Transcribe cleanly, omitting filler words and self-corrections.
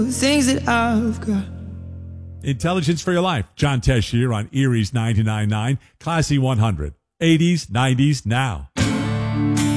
things that I've got. Intelligence for Your Life. John Tesh here on Erie's 99.9, Classy 100. 80s, 90s, now.